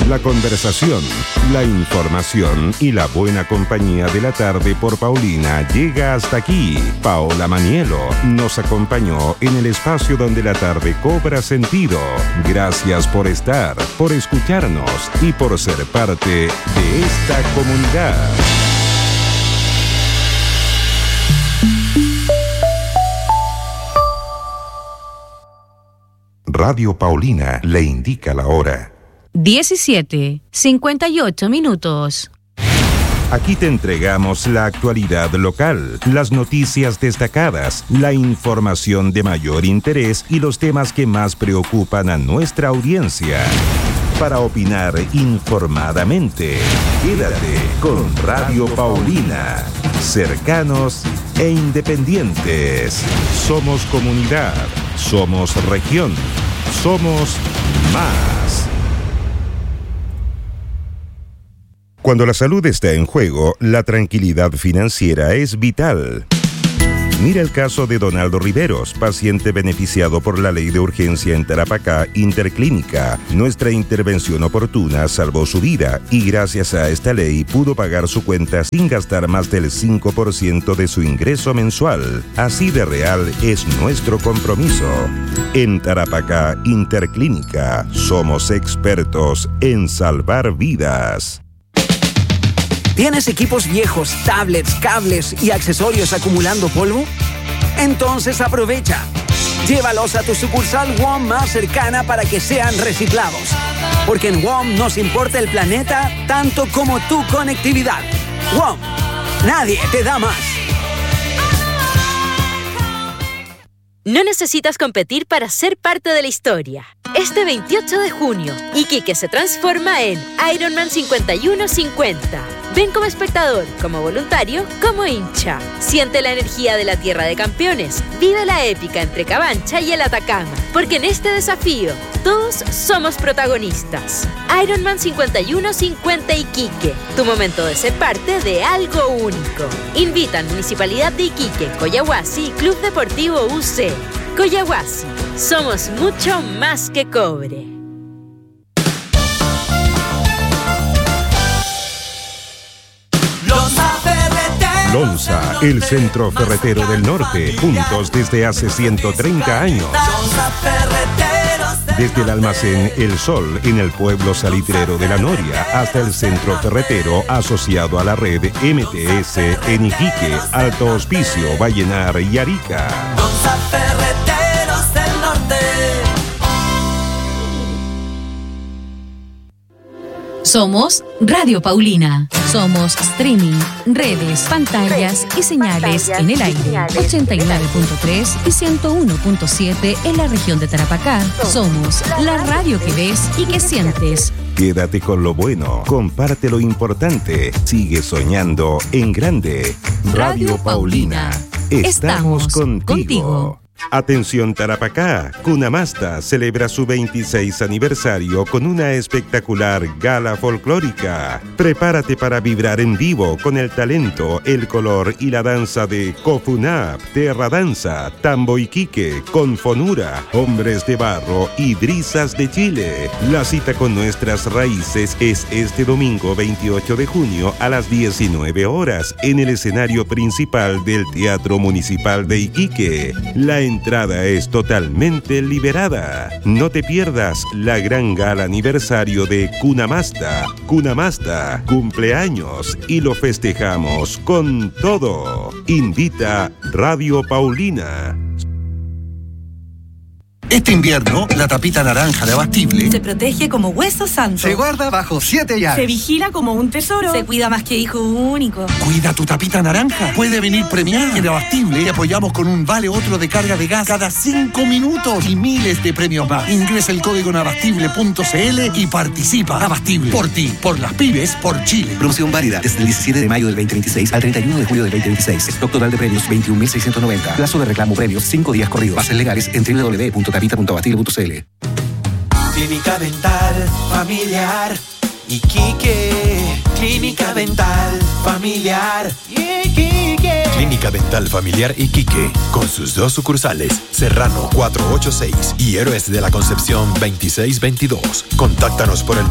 La conversación, la información y la buena compañía de la tarde por Paulina llega hasta aquí. Paola Manielo nos acompañó en el espacio donde la tarde cobra sentido. Gracias por estar, por escucharnos y por ser parte de esta comunidad. Radio Paulina le indica la hora. 17:58. Aquí te entregamos la actualidad local, las noticias destacadas, la información de mayor interés y los temas que más preocupan a nuestra audiencia. Para opinar informadamente, quédate con Radio Paulina. Cercanos e independientes. Somos comunidad, somos región, somos más. Cuando la salud está en juego, la tranquilidad financiera es vital. Mira el caso de Donaldo Riveros, paciente beneficiado por la ley de urgencia en Tarapacá Interclínica. Nuestra intervención oportuna salvó su vida y gracias a esta ley pudo pagar su cuenta sin gastar más del 5% de su ingreso mensual. Así de real es nuestro compromiso. En Tarapacá Interclínica somos expertos en salvar vidas. ¿Tienes equipos viejos, tablets, cables y accesorios acumulando polvo? Entonces aprovecha. Llévalos a tu sucursal WOM más cercana para que sean reciclados. Porque en WOM nos importa el planeta tanto como tu conectividad. WOM, nadie te da más. No necesitas competir para ser parte de la historia. Este 28 de junio, Iquique se transforma en Ironman 5150. Ven como espectador, como voluntario, como hincha. Siente la energía de la Tierra de Campeones. Vive la épica entre Cabancha y el Atacama. Porque en este desafío, todos somos protagonistas. Ironman 5150 Iquique. Tu momento de ser parte de algo único. Invitan Municipalidad de Iquique, Coyahuasi y Club Deportivo UC. Coyahuasi, somos mucho más que cobre. Lonza, el centro ferretero del norte, juntos desde hace 130 años. Desde el almacén El Sol en el pueblo salitrero de La Noria hasta el centro ferretero asociado a la red MTS en Iquique, Alto Hospicio, Vallenar y Arica. Lonza Ferreteros del Norte. Somos Radio Paulina. Somos streaming, redes, pantallas y señales en el aire. 89.3 y 101.7 en la región de Tarapacá. Somos la radio que ves y que sientes. Quédate con lo bueno, comparte lo importante, sigue soñando en grande. Radio Paulina. Estamos contigo. Atención Tarapacá, Cunamasta celebra su 26 aniversario con una espectacular gala folclórica. Prepárate para vibrar en vivo con el talento, el color y la danza de Cofunap, Terra Danza, Tambo Iquique, Confonura, Hombres de Barro y Brisas de Chile. La cita con nuestras raíces es este domingo 28 de junio a las 19 horas en el escenario principal del Teatro Municipal de Iquique. La entrada es totalmente liberada. No te pierdas la gran gala aniversario de Cunamasta. Cunamasta, cumpleaños y lo festejamos con todo. Invita Radio Paulina. Este invierno, la tapita naranja de Abastible se protege como hueso santo. Se guarda bajo 7 llaves. Se vigila como un tesoro. Se cuida más que hijo único. Cuida tu tapita naranja. Puede venir premiada. En Abastible te apoyamos con un vale otro de carga de gas cada 5 minutos y miles de premios más. Ingresa el código en abastible.cl y participa. Abastible. Por ti, por las pymes, por Chile. Promoción válida desde el 17 de mayo del 2026 al 31 de julio del 2026. Stock total de premios 21.690. Plazo de reclamo premios 5 días corridos. Bases legales en www.tapita.abastible.cl. Clínica dental familiar, Iquique, Clínica Dental Familiar Iquique. Clínica Dental Familiar Iquique, con sus 2 sucursales, Serrano 486 y Héroes de la Concepción 2622. Contáctanos por el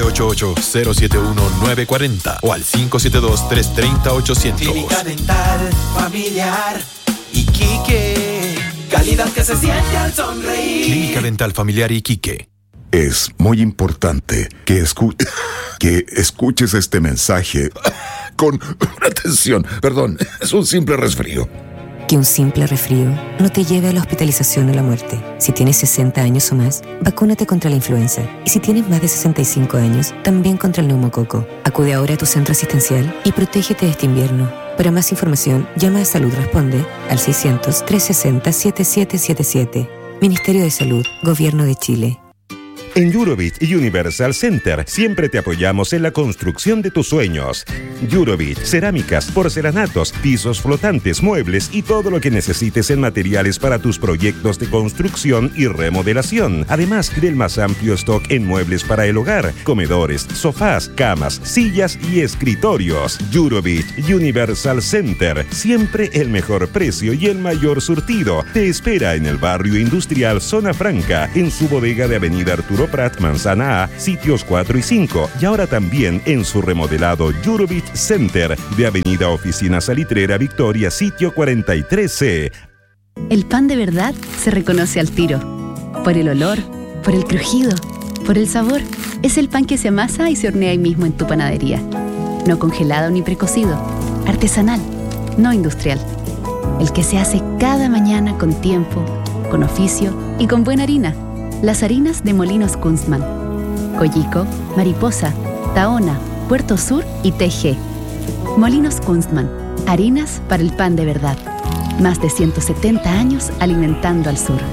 988-071-940 o al 572-330-800. Clínica Dental Familiar Iquique, calidad que se siente al sonreír. Clínica Dental Familiar Iquique. Es muy importante que escuches este mensaje con atención. Perdón, es un simple resfrío. Que un simple resfrío no te lleve a la hospitalización o la muerte. Si tienes 60 años o más, vacúnate contra la influenza. Y si tienes más de 65 años, también contra el neumococo. Acude ahora a tu centro asistencial y protégete de este invierno. Para más información, llama a Salud Responde al 600-360-7777. Ministerio de Salud, Gobierno de Chile. En Jurovich Universal Center siempre te apoyamos en la construcción de tus sueños. Jurovich, cerámicas, porcelanatos, pisos flotantes, muebles y todo lo que necesites en materiales para tus proyectos de construcción y remodelación. Además del más amplio stock en muebles para el hogar, comedores, sofás, camas, sillas y escritorios. Jurovich Universal Center, siempre el mejor precio y el mayor surtido. Te espera en el barrio industrial Zona Franca, en su bodega de Avenida Arturo Prat, Manzana A, sitios 4 y 5, y ahora también en su remodelado Jurovich Center de Avenida Oficina Salitrera Victoria, sitio 43C. El pan de verdad se reconoce al tiro. Por el olor, por el crujido, por el sabor. Es el pan que se amasa y se hornea ahí mismo en tu panadería. No congelado ni precocido. Artesanal, no industrial. El que se hace cada mañana con tiempo, con oficio y con buena harina. Las harinas de Molinos Kunstmann. Coyico, Mariposa, Tahona, Puerto Sur y TG. Molinos Kunstmann. Harinas para el pan de verdad. Más de 170 años alimentando al sur.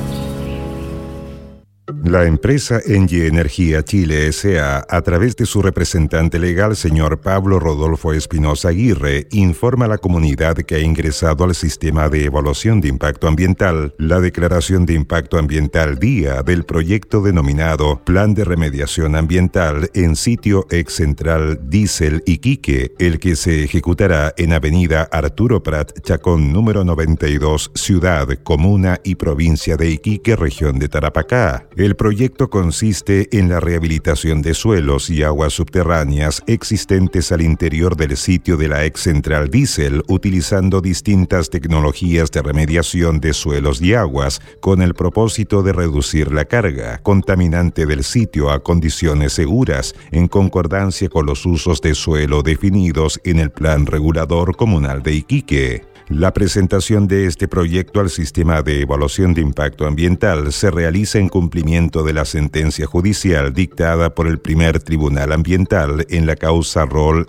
La empresa Engie Energía Chile S.A., a través de su representante legal, señor Pablo Rodolfo Espinosa Aguirre, informa a la comunidad que ha ingresado al sistema de evaluación de impacto ambiental la declaración de impacto ambiental día del proyecto denominado Plan de Remediación Ambiental en sitio ex central Diesel Iquique, el que se ejecutará en Avenida Arturo Prat, Chacón número 92, ciudad, comuna y provincia de Iquique, región de Tarapacá. El proyecto consiste en la rehabilitación de suelos y aguas subterráneas existentes al interior del sitio de la ex central Diesel, utilizando distintas tecnologías de remediación de suelos y aguas, con el propósito de reducir la carga contaminante del sitio a condiciones seguras, en concordancia con los usos de suelo definidos en el Plan Regulador Comunal de Iquique. La presentación de este proyecto al sistema de evaluación de impacto ambiental se realiza en cumplimiento de la sentencia judicial dictada por el primer Tribunal Ambiental en la causa ROL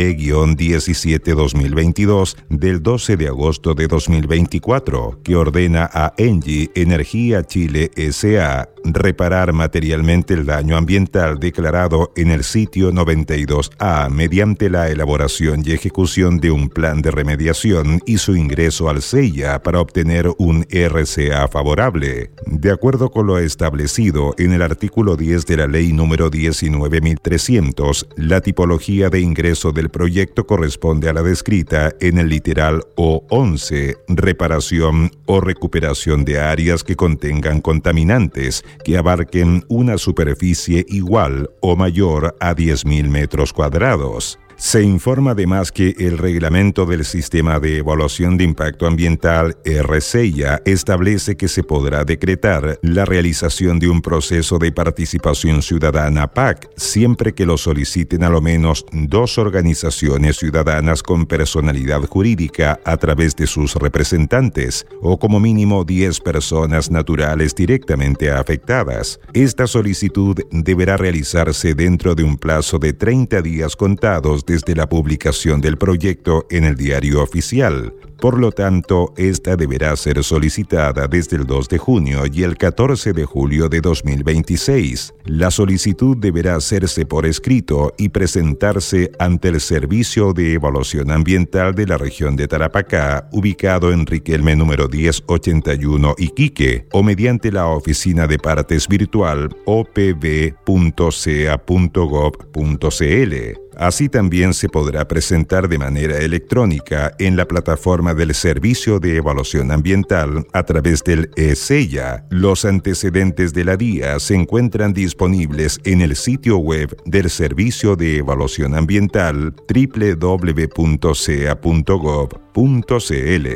D-17-2022 del 12 de agosto de 2024, que ordena a Engie Energía Chile S.A. reparar materialmente el daño ambiental declarado en el sitio 92A mediante la elaboración y ejecución de un plan de remediación y su ingreso al CEIA para obtener un RCA favorable. De acuerdo con lo establecido en el artículo 10 de la Ley número 19.300, la tipología de ingreso del proyecto corresponde a la descrita en el literal O11, reparación o recuperación de áreas que contengan contaminantes, que abarquen una superficie igual o mayor a 10.000 metros cuadrados. Se informa además que el reglamento del Sistema de Evaluación de Impacto Ambiental RCEIA establece que se podrá decretar la realización de un proceso de participación ciudadana PAC siempre que lo soliciten a lo menos 2 organizaciones ciudadanas con personalidad jurídica a través de sus representantes o como mínimo 10 personas naturales directamente afectadas. Esta solicitud deberá realizarse dentro de un plazo de 30 días contados plazos desde la publicación del proyecto en el Diario Oficial. Por lo tanto, esta deberá ser solicitada desde el 2 de junio y el 14 de julio de 2026. La solicitud deberá hacerse por escrito y presentarse ante el Servicio de Evaluación Ambiental de la región de Tarapacá, ubicado en Riquelme número 1081 Iquique, o mediante la oficina de partes virtual opv.ca.gov.cl. Así también se podrá presentar de manera electrónica en la plataforma del Servicio de Evaluación Ambiental a través del eSella. Los antecedentes de la DIA se encuentran disponibles en el sitio web del Servicio de Evaluación Ambiental www.ca.gov.cl.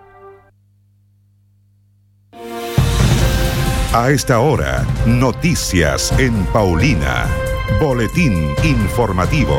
A esta hora, noticias en Paulina. Boletín informativo.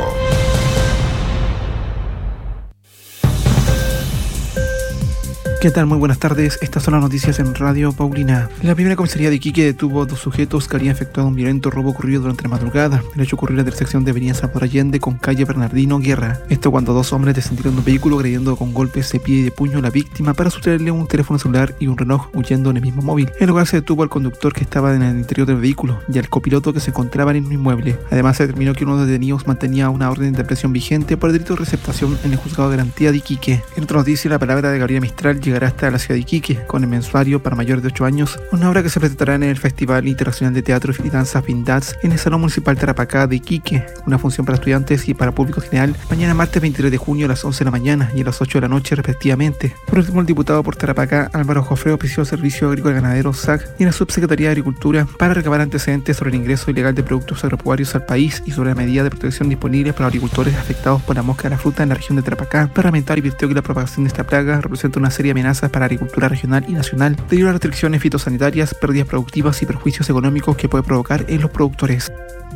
¿Qué tal? Muy buenas tardes. Estas son las noticias en Radio Paulina. La primera comisaría de Iquique detuvo a 2 sujetos que habrían efectuado un violento robo ocurrido durante la madrugada. El hecho ocurrió en la intersección de Avenida Salvador Allende con calle Bernardino Guerra. Esto cuando 2 hombres descendieron de un vehículo agrediendo con golpes de pie y de puño a la víctima para sustraerle un teléfono celular y un reloj, huyendo en el mismo móvil. En el lugar se detuvo al conductor que estaba en el interior del vehículo y al copiloto que se encontraban en un inmueble. Además se determinó que uno de los detenidos mantenía una orden de aprehensión vigente por el delito de receptación en el juzgado de garantía de Iquique. En otra noticia, la palabra de Gabriela Mistral llegará hasta la ciudad de Iquique con el mensuario para mayores de 8 años, una obra que se presentará en el Festival Internacional de Teatro y Danza Vindats en el Salón Municipal Tarapacá de Iquique, una función para estudiantes y para público general, mañana martes 23 de junio a las 11 de la mañana y a las 8 de la noche respectivamente. Por último, el diputado por Tarapacá, Álvaro Jofré, ofició al Servicio Agrícola Ganadero SAC y a la Subsecretaría de Agricultura para recabar antecedentes sobre el ingreso ilegal de productos agropecuarios al país y sobre la medida de protección disponible para los agricultores afectados por la mosca de la fruta en la región de Tarapacá. El parlamentario advirtió que la propagación de esta plaga representa una seria amenaza para la agricultura regional y nacional, debido a las restricciones fitosanitarias, pérdidas productivas y perjuicios económicos que puede provocar en los productores.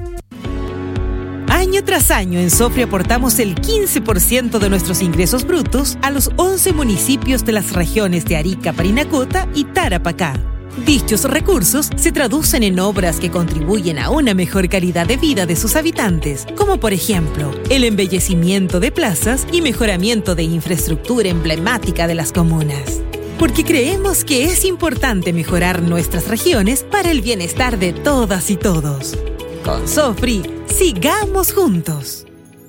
Año tras año en Sofri aportamos el 15% de nuestros ingresos brutos a los 11 municipios de las regiones de Arica, Parinacota y Tarapacá. Dichos recursos se traducen en obras que contribuyen a una mejor calidad de vida de sus habitantes, como por ejemplo, el embellecimiento de plazas y mejoramiento de infraestructura emblemática de las comunas. Porque creemos que es importante mejorar nuestras regiones para el bienestar de todas y todos. Con Sofri, sigamos juntos.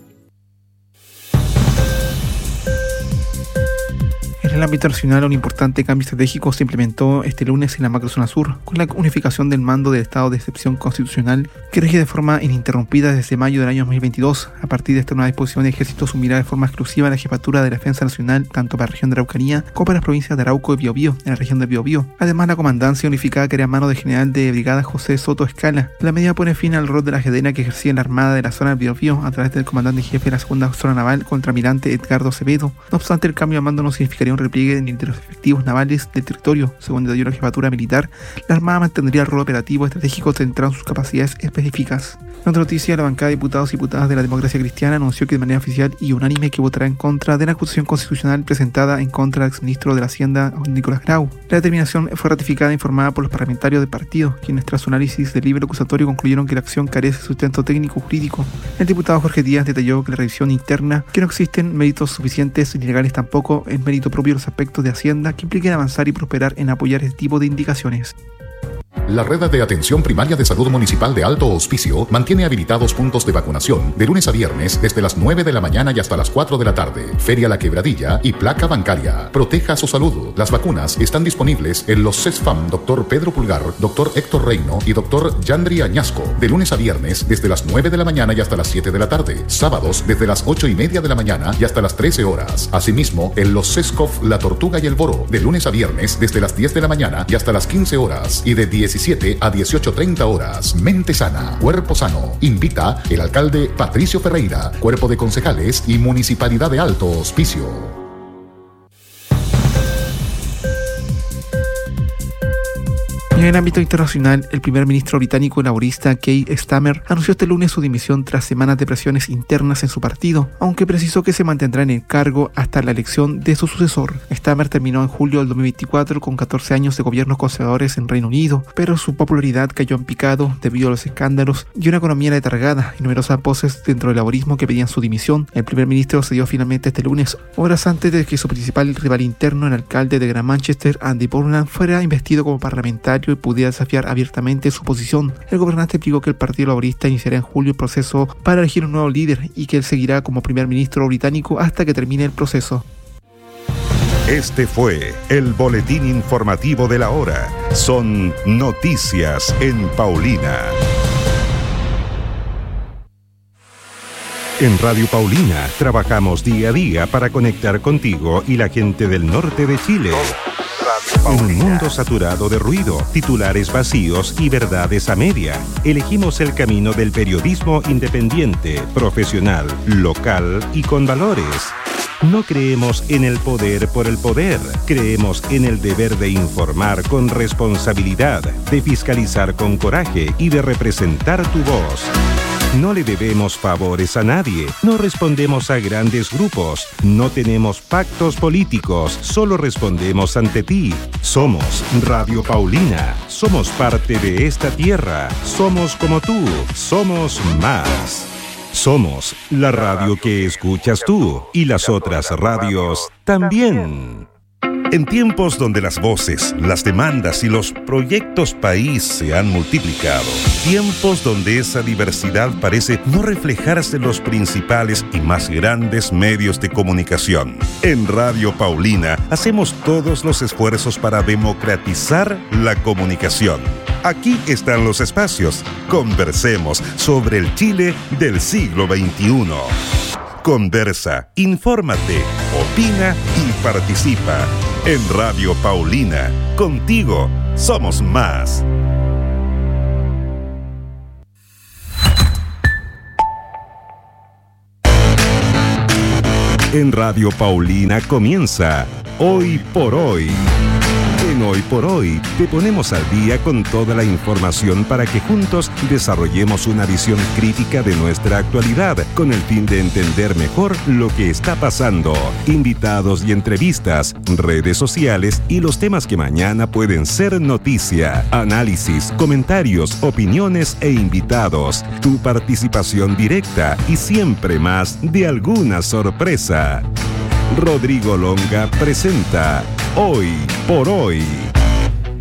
En el ámbito nacional, un importante cambio estratégico se implementó este lunes en la macrozona sur, con la unificación del mando del estado de excepción constitucional que rige de forma ininterrumpida desde mayo del año 2022. A partir de esta nueva disposición, el ejército asumirá de forma exclusiva la jefatura de la defensa nacional tanto para la región de Araucanía como para las provincias de Arauco y Biobío, en la región de Biobío. Además, la comandancia unificada quedaría a mano del general de brigada José Soto Escala. La medida pone fin al rol de la jedena que ejercía en la armada de la zona de Biobío a través del comandante jefe de la segunda zona naval, contraalmirante Edgardo Acevedo. No obstante, el cambio de mando no significaría un repliegue de los efectivos navales del territorio. Según detalló la jefatura militar, la Armada mantendría el rol operativo estratégico centrado en sus capacidades específicas. En otra noticia, la bancada de diputados y diputadas de la Democracia Cristiana anunció que de manera oficial y unánime que votará en contra de la acusación constitucional presentada en contra del exministro de la Hacienda, Nicolás Grau. La determinación fue ratificada e informada por los parlamentarios del partido, quienes tras su análisis del libro acusatorio concluyeron que la acción carece de sustento técnico jurídico. El diputado Jorge Díaz detalló que la revisión interna, que no existen méritos suficientes ni legales tampoco en mérito propio de los aspectos de Hacienda que impliquen avanzar y prosperar en apoyar este tipo de indicaciones. La Red de Atención Primaria de Salud Municipal de Alto Hospicio mantiene habilitados puntos de vacunación de lunes a viernes desde las 9 de la mañana y hasta las 4 de la tarde. Feria La Quebradilla y Placa Bancaria. Proteja su salud. Las vacunas están disponibles en los CESFAM Dr. Pedro Pulgar, Dr. Héctor Reino y Dr. Yandri Añasco de lunes a viernes desde las 9 de la mañana y hasta las 7 de la tarde. Sábados desde las 8:30 de la mañana y hasta las 13 horas. Asimismo, en los CESCOF La Tortuga y el Boro de lunes a viernes desde las 10 de la mañana y hasta las 15 horas y de 17 a 18:30 horas. Mente sana, cuerpo sano. Invita el alcalde Patricio Ferreira, cuerpo de concejales y Municipalidad de Alto Hospicio. En el ámbito internacional, el primer ministro británico laborista Keir Starmer anunció este lunes su dimisión tras semanas de presiones internas en su partido, aunque precisó que se mantendrá en el cargo hasta la elección de su sucesor. Starmer terminó en julio del 2024 con 14 años de gobiernos conservadores en Reino Unido, pero su popularidad cayó en picado debido a los escándalos y una economía letargada y numerosas voces dentro del laborismo que pedían su dimisión. El primer ministro cedió finalmente este lunes, horas antes de que su principal rival interno, el alcalde de Gran Manchester, Andy Burnham, fuera investido como parlamentario y pudiera desafiar abiertamente su posición. El gobernante explicó que el Partido Laborista iniciará en julio el proceso para elegir un nuevo líder y que él seguirá como primer ministro británico hasta que termine el proceso. Este fue el boletín informativo de la hora. Son noticias en Paulina. En Radio Paulina trabajamos día a día para conectar contigo y la gente del norte de Chile. En un mundo saturado de ruido, titulares vacíos y verdades a media, elegimos el camino del periodismo independiente, profesional, local y con valores. No creemos en el poder por el poder, creemos en el deber de informar con responsabilidad, de fiscalizar con coraje y de representar tu voz. No le debemos favores a nadie, no respondemos a grandes grupos, no tenemos pactos políticos, solo respondemos ante ti. Somos Radio Paulina, somos parte de esta tierra, somos como tú, somos más. Somos la radio que escuchas tú y las otras radios también. En tiempos donde las voces, las demandas y los proyectos país se han multiplicado, tiempos donde esa diversidad parece no reflejarse en los principales y más grandes medios de comunicación, en Radio Paulina hacemos todos los esfuerzos para democratizar la comunicación. Aquí están los espacios. Conversemos sobre el Chile del siglo XXI. Conversa, infórmate, opina y participa. En Radio Paulina, contigo somos más. En Radio Paulina comienza Hoy por Hoy. En Hoy por Hoy te ponemos al día con toda la información para que juntos desarrollemos una visión crítica de nuestra actualidad con el fin de entender mejor lo que está pasando. Invitados y entrevistas, redes sociales y los temas que mañana pueden ser noticia. Análisis, comentarios, opiniones e invitados. Tu participación directa y siempre más de alguna sorpresa. Rodrigo Longa presenta Hoy por Hoy.